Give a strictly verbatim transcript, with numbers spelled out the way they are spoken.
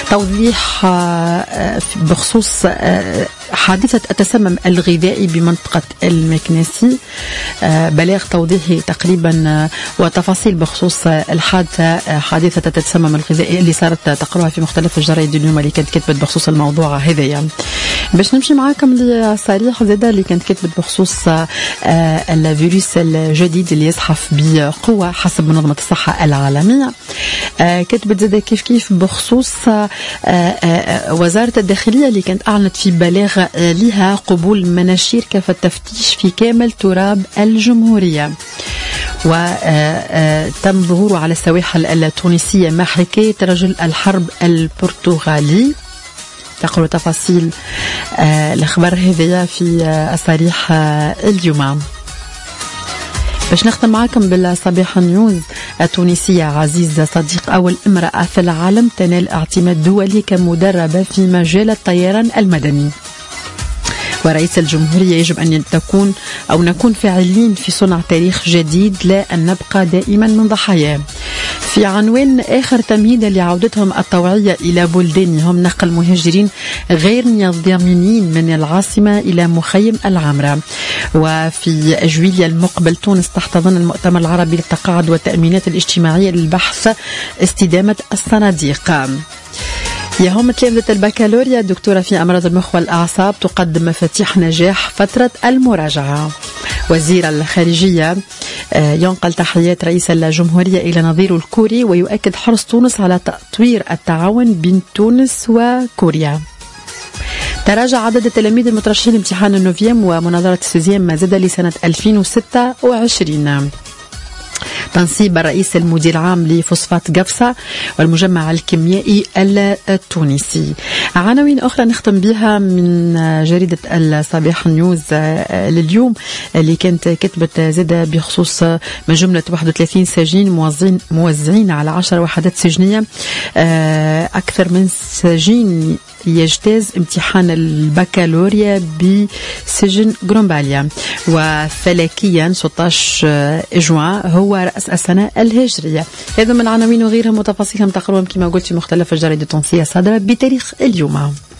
توضيح بخصوص حادثة التسمم الغذائي بمنطقة المكنسي، بلاغ توضيحي تقريبا وتفاصيل بخصوص الحادثة، حادثة التسمم الغذائي اللي صارت تقروها في مختلف الجرائد اليوم اللي كانت كتبت بخصوص الموضوع هذا. يعني باش نمشي معاكم لصريح زادة اللي كانت كتبت بخصوص الفيروس الجديد اللي يزحف بقوة حسب منظمة الصحة العالمية. كتبت زادة كيف كيف بخصوص وزارة الداخلية اللي كانت أعلنت في بلاغ لها قبول مناشير كافة التفتيش في كامل تراب الجمهورية، وتم ظهوره على السواحل التونسية مع حكاية رجل الحرب البرتغالي. تقرأ تفاصيل الأخبار هذه في الصريح اليوم. باش نختم معاكم بالصباح نيوز التونسية عزيز صديق أول امرأة في العالم تنال اعتماد دولي كمدربة في مجال الطيران المدني. ورئيس الجمهورية يجب أن تكون أو نكون فاعلين في صنع تاريخ جديد لا أن نبقى دائما من ضحاياه. في عنوان آخر تمهيدا لعودتهم الطوعية إلى بلدانهم، نقل مهاجرين غير ضامنين من العاصمة إلى مخيم العمرة. وفي جويليا المقبل تونس تحتضن المؤتمر العربي للتقاعد والتأمينات الاجتماعية للبحث استدامة الصناديق. يوم تلامذة البكالوريا الدكتورة في أمراض المخ والأعصاب تقدم مفاتيح نجاح فترة المراجعة. وزير الخارجية ينقل تحيات رئيس الجمهورية إلى نظيره الكوري ويؤكد حرص تونس على تطوير التعاون بين تونس وكوريا. تراجع عدد التلاميذ المترشحين لامتحان النوفيام ومناظرة السوزيام ما زاد لسنة ألفين وستة وعشرين. تنصيب الرئيس المدير العام لفوسفات قفصة والمجمع الكيميائي التونسي. عناوين أخرى نختم بها من جريدة الصباح نيوز لليوم اللي كانت كتبت زادة بخصوص من جملة واحد وثلاثين سجين موزعين موزعين على عشر وحدات سجنية. أكثر من سجين يجتاز امتحان البكالوريا بسجن غرومباليا. وفلكيا ستة عشر جوان هو رأس السنة الهجرية. هذا من عناوين وغيرها متفاصيلها تقرؤون كما قلت في مختلف الجرائد التونسية الصادرة بتاريخ اليوم.